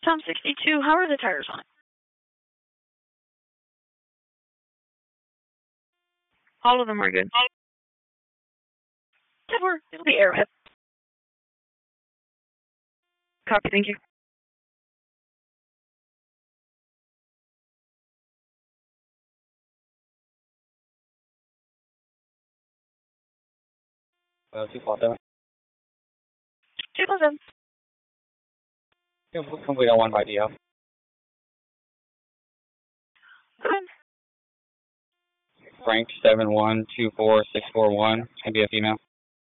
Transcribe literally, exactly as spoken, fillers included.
Tom sixty-two, how are the tires on it? All of them are good. It'll, it'll be Arrowhead. Copy, thank you. Uh, two four seven. two four seven. Yeah, we'll complete on one by D L. Frank seven one two four six four one. Can be a female.